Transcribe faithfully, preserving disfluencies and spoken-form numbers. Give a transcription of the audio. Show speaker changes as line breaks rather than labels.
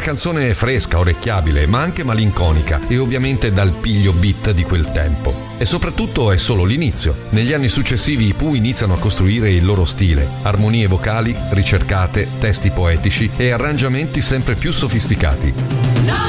canzone fresca, orecchiabile, ma anche malinconica e ovviamente dal piglio beat di quel tempo. E soprattutto è solo l'inizio. Negli anni successivi i Pooh iniziano a costruire il loro stile, armonie vocali ricercate, testi poetici e arrangiamenti sempre più sofisticati.